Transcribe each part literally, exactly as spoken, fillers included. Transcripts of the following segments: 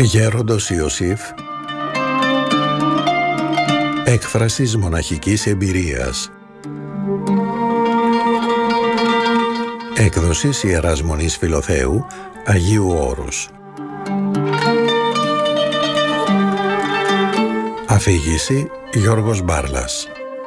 Γέροντος Ιωσήφ, έκφρασης μοναχικής εμπειρίας. Έκδοσης Ιεράς Μονής Φιλοθέου, Αγίου Όρους. Αφήγηση Γιώργος Μπάρλας.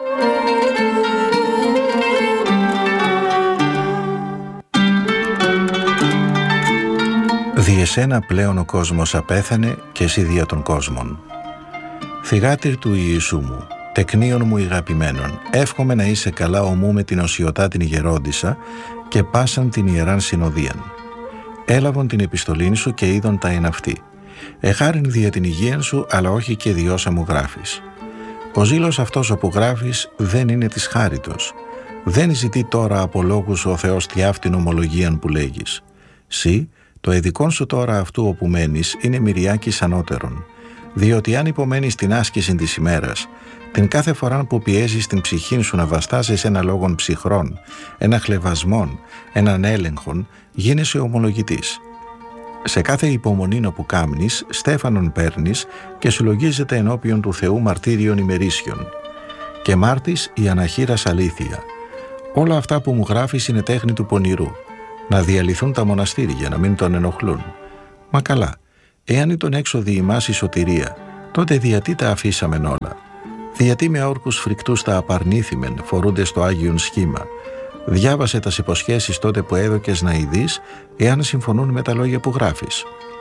Δι' εσένα πλέον ο κόσμος απέθανε και εσύ δια των κόσμων. Θυγάτηρ του Ιησού μου, τεκνίων μου ηγαπημένων, εύχομαι να είσαι καλά ομού με την οσιωτά την γερόντισσα και πάσαν την ιεράν συνοδίαν. Έλαβον την επιστολήν σου και είδον τα εν αυτή. Εχάριν δια την υγείαν σου, αλλά όχι και διόσα μου γράφεις. Ο ζήλος αυτός όπου γράφεις δεν είναι της χάριτος. Δεν ζητεί τώρα από λόγους ο Θεός τιάφτην ομολογίαν που λέγεις. Συ, το εδικόν σου τώρα αυτού όπου μένεις είναι μυριάκης ανώτερον, διότι αν υπομένεις την άσκηση της ημέρας, την κάθε φορά που πιέζεις την ψυχήν σου να βαστάζεις ένα λόγον ψυχρών, ένα χλευασμόν, έναν έλεγχον, γίνεσαι ομολογητής. Σε κάθε υπομονήν όπου κάμνεις, στέφανον παίρνεις και συλλογίζεται ενώπιον του Θεού μαρτύριον ημερήσιον. Και μάρτης η αναχείρας αλήθεια. Όλα αυτά που μου γράφεις είναι τέχνη του πονηρού. Να διαλυθούν τα μοναστήρια, να μην τον ενοχλούν. Μα καλά, εάν ήταν έξοδη ημάς η σωτηρία, τότε διατί τα αφήσαμεν όλα. Διατί με όρκους φρικτούς τα απαρνήθημεν, φορούνται στο Άγιον σχήμα. Διάβασε τας υποσχέσεις τότε που έδωκες να ειδείς, εάν συμφωνούν με τα λόγια που γράφεις.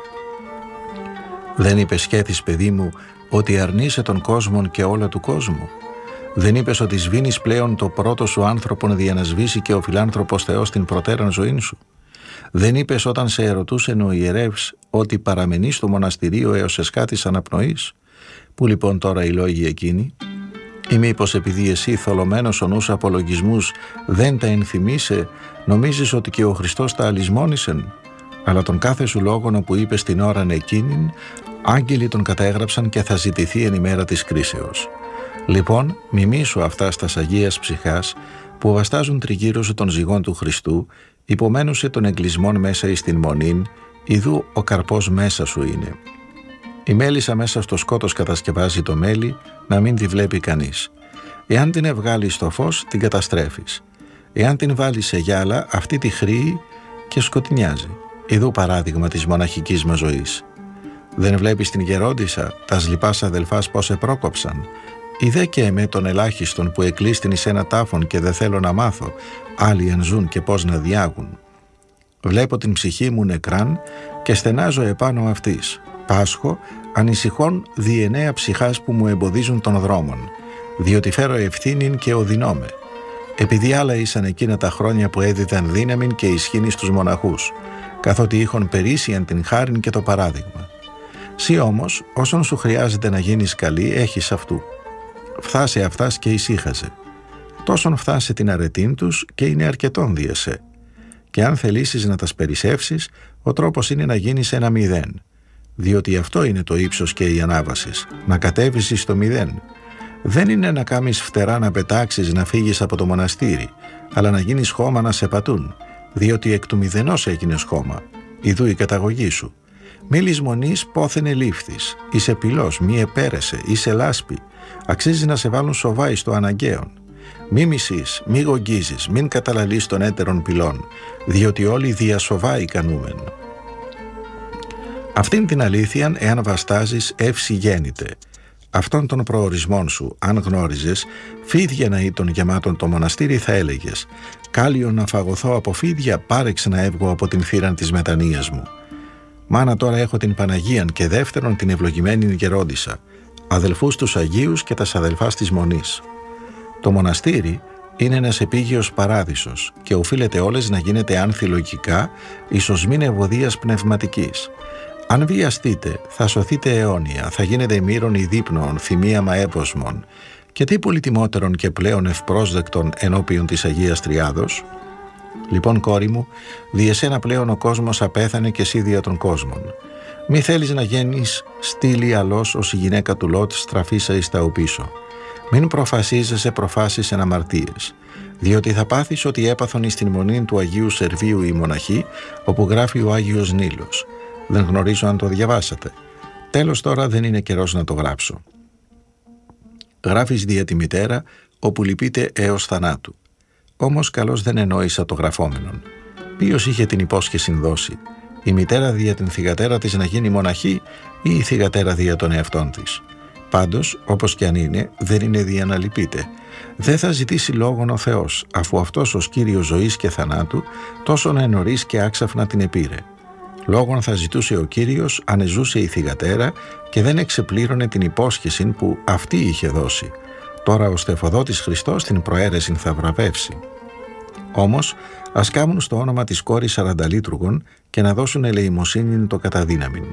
Δεν είπες σκέθης, παιδί μου, ότι αρνείσαι τον κόσμον και όλα του κόσμου. Δεν είπες ότι σβήνεις πλέον το πρώτο σου άνθρωπον δια να σβήσει και ο φιλάνθρωπος Θεός την προτέραν ζωήν σου. Δεν είπες όταν σε ερωτούσεν ο ιερεύς ότι παραμενείς στο μοναστηρίο έως εσκάτης αναπνοής. Πού λοιπόν τώρα οι λόγοι εκείνοι? Ή μήπως επειδή εσύ θολωμένος ο νους απολογισμούς δεν τα ενθυμείσαι, νομίζεις ότι και ο Χριστός τα αλυσμόνησεν? Αλλά τον κάθε σου λόγον όπου είπες την ώραν εκείνην, άγγελοι τον κατέγραψαν και θα ζητηθεί εν ημέρα της κρίσεως. Λοιπόν, μιμήσου αυτά στας Αγίας Ψυχάς που βαστάζουν τριγύρω σου των ζυγών του Χριστού, υπομένουσε των εγκλισμών μέσα εις την μονήν, ιδού ο καρπός μέσα σου είναι. Η μέλισσα μέσα στο σκότος κατασκευάζει το μέλι, να μην τη βλέπει κανείς. Εάν την ευγάλεις στο φως, την καταστρέφεις. Εάν την βάλεις σε γυάλα, αυτή τη χρύει και σκοτεινιάζει. Ιδού παράδειγμα της μοναχικής μας ζωής. Δεν βλέπεις την γερόντισσα, τας λοιπάς αδελφάς πώς επρόκοψαν? Ιδέ και εμέ τον ελάχιστον που εκλείστην εις ένα τάφον και δεν θέλω να μάθω, άλλοι εν ζουν και πώς να διάγουν. Βλέπω την ψυχή μου νεκράν και στενάζω επάνω αυτής. Πάσχω, ανησυχών δι' εννέα ψυχάς που μου εμποδίζουν των δρόμων, διότι φέρω ευθύνην και οδυνόμαι. Επειδή άλλα ήσαν εκείνα τα χρόνια που έδιδαν δύναμην και ισχύνη στους μοναχούς, καθότι είχον περίσσιαν την χάριν και το παράδειγμα. Σύ όμως, όσον σου χρειάζεται να γίνεις καλή, έχεις αυτού. Φθάσε αυτάς και ησύχαζε. Τόσον φθάσε την αρετήν τους και είναι αρκετόν δι' εσέ. Και αν θελήσεις να τας περισσεύσεις, ο τρόπος είναι να γίνεις ένα μηδέν. Διότι αυτό είναι το ύψος και η ανάβαση, να κατέβεις στο μηδέν. Δεν είναι να κάμεις φτερά να πετάξεις, να φύγεις από το μοναστήρι, αλλά να γίνεις χώμα να σε πατούν, διότι εκ του μηδενός έγινες χώμα. Ιδού η καταγωγή σου. Μη λησμονείς πόθεν ελήφθης, είσαι πυλός, μη επέρεσε, είσαι λάσπη. Αξίζει να σε βάλουν σοβά εις το αναγκαίον. Μη μισείς, μη γογγίζεις, μην καταλαλείς των έτερων πυλών, διότι όλοι δια σοβά ικανούμεν. Αυτήν την αλήθειαν, εάν βαστάζεις, εύση γέννηται. Αυτόν τον προορισμόν σου, αν γνώριζες, φίδια να ήταν γεμάτον το μοναστήρι, θα έλεγες: κάλιον να φαγωθώ από φίδια, πάρεξε να έβγω από την θύραν της μετανοίας μου. Μάνα τώρα έχω την Παναγίαν και δεύτερον την ευλογημένη γερόντισσα, αδελφούς τους Αγίους και τας αδελφάς της Μονής. Το μοναστήρι είναι ένας επίγειος παράδεισος και οφείλεται όλες να γίνεται ανθιλογικά, ίσως μην ευωδίας πνευματικής. Αν βιαστείτε, θα σωθείτε αιώνια, θα γίνετε μύρων ειδύπνοων, θυμίαμα έβοσμων, και τι πολυτιμότερον και πλέον ευπρόσδεκτον ενώπιον της Αγίας Τριάδος. Λοιπόν, κόρη μου, δι' εσένα πλέον ο κόσμος απέθανε και εσύ δια των κόσμων. Μη θέλεις να γίνεις στήλη αλός ως η γυναίκα του Λότ στραφίσα εις τα οπίσω. Μην προφασίζεσαι προφάσεις εν αμαρτίες, διότι θα πάθεις ότι έπαθον εις την μονή του Αγίου Σερβίου οι μοναχοί, όπου γράφει ο Άγιος Νείλος. Δεν γνωρίζω αν το διαβάσατε. Τέλος, τώρα δεν είναι καιρός να το γράψω. Γράφεις δια τη μητέρα, όπου λυπείται έως θανάτου. Όμως καλώς δεν εννοήσα το γραφόμενον. Ποιος είχε την υπόσχεση δώσει, η μητέρα δια την θυγατέρα της να γίνει μοναχή ή η θυγατέρα δια των εαυτών της? Πάντως, όπως κι αν είναι, δεν είναι δια να λυπείται. Δεν θα ζητήσει λόγον ο Θεός, αφού αυτός ως Κύριος ζωής και θανάτου τόσο νωρίς και άξαφνα την επήρε. Λόγον θα ζητούσε ο Κύριος αν εζούσε η θυγατέρα και δεν εξεπλήρωνε την υπόσχεση που αυτή είχε δώσει. Τώρα ο στεφοδότης Χριστός την προαίρεσιν θα βραβεύσει. Όμως, ας κάμουν στο όνομα της κόρης Αρανταλίτρουγων και να δώσουν ελεημοσύνην το καταδύναμιν.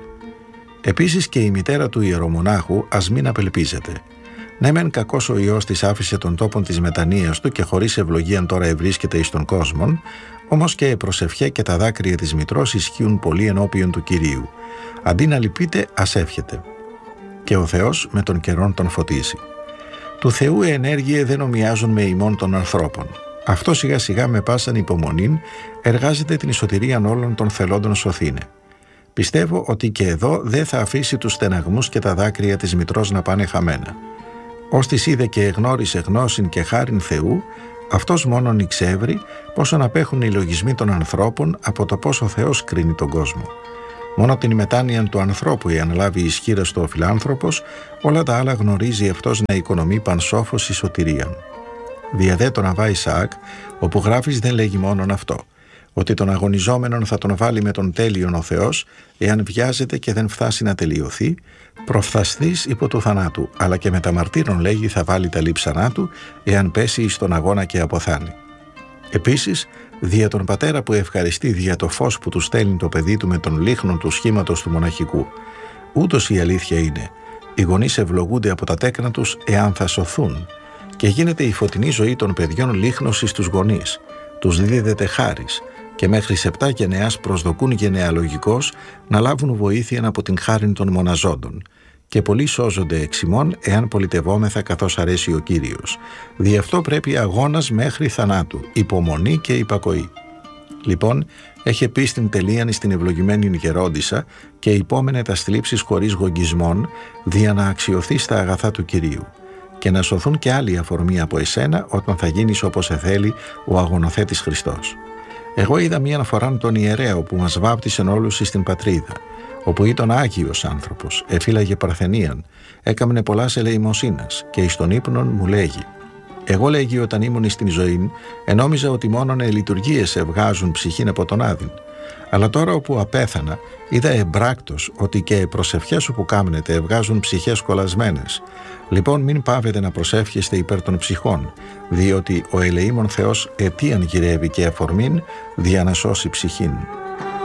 Επίσης και η μητέρα του ιερομονάχου ας μην απελπίζεται. Ναι μεν κακός ο Υιός της άφησε τον τόπον της μετανοίας του και χωρίς ευλογίαν τώρα ευρίσκεται εις τον κόσμον, όμως και η προσευχέ και τα δάκρυα της μητρός ισχύουν πολύ ενώπιον του Κυρίου. Αντί να λυπείτε, ας εύχεται. Και ο Θεός με τον καιρόν τον φωτίζει. Του Θεού ενέργειε δεν ομοιάζουν με ημών των ανθρώπων. Αυτό σιγά σιγά με πάσαν υπομονήν εργάζεται την σωτηρίαν όλων των θελόντων σωθήνε. Πιστεύω ότι και εδώ δεν θα αφήσει τους στεναγμούς και τα δάκρυα της μητρός να πάνε χαμένα. Ως της είδε και εγνώρισε γνώσιν και χάριν Θεού, αυτός μόνον εξεύρει πόσο απέχουν οι λογισμοί των ανθρώπων από το πόσο ο Θεός κρίνει τον κόσμο. Μόνο την μετάνοια του ανθρώπου εάν λάβει ισχύρα στο φιλάνθρωπος, όλα τα άλλα γνωρίζει αυτός να οικονομεί πανσόφος η σωτηρίαν. Δια δε τον Αβά Ισαάκ, όπου γράφεις δεν λέγει μόνον αυτό, ότι τον αγωνιζόμενον θα τον βάλει με τον τέλειον ο Θεός, εάν βιάζεται και δεν φτάσει να τελειωθεί, προφθαστής υπό του θανάτου, αλλά και με τα μαρτύρων λέγει θα βάλει τα λείψανά του, εάν πέσει εις τον αγώνα και αποθάνει. Επίσης, δια τον πατέρα που ευχαριστεί δια το φως που του στέλνει το παιδί του με τον λίχνον του σχήματος του μοναχικού. Ούτως η αλήθεια είναι, οι γονείς ευλογούνται από τα τέκνα τους εάν θα σωθούν, και γίνεται η φωτεινή ζωή των παιδιών λίχνωση στους γονείς. Τους δίδεται χάρις και μέχρι επτά γενεάς προσδοκούν γενεαλογικώς να λάβουν βοήθεια από την χάριν των μοναζόντων. Και πολλοί σώζονται εξ ημών εάν πολιτευόμεθα καθώς αρέσει ο Κύριος. Δι' αυτό πρέπει αγώνας μέχρι θανάτου, υπομονή και υπακοή. Λοιπόν, έχει πίστην τελείαν στην ευλογημένη γερόντισσα και υπόμενε τα θλίψεις χωρίς γογγισμών, δια να αξιωθεί στα αγαθά του Κυρίου. Και να σωθούν και άλλοι αφορμοί από εσένα όταν θα γίνεις όπως εθέλει ο αγωνοθέτης Χριστός. Εγώ είδα μίαν φοράν τον ιερέο που μας βάπτισεν όλους στην πατρίδα, όπου ήταν Άγιος άνθρωπος, εφύλαγε παρθενίαν, έκαμνε πολλάς ελεημοσύνας και εις τον ύπνον μου λέγει. Εγώ λέγει όταν ήμουν στην ζωή, ενόμιζα ότι μόνον οι λειτουργίες ευγάζουν ψυχήν από τον άδειν. Αλλά τώρα όπου απέθανα, είδα εμπράκτος ότι και οι προσευχές σου που κάμνετε ευγάζουν ψυχές κολλασμένες. Λοιπόν, μην πάβετε να προσεύχεστε υπέρ των ψυχών, διότι ο ελεήμων Θεός αιτίαν γυρεύει και αφορμήν δια να σώσει ψυχήν.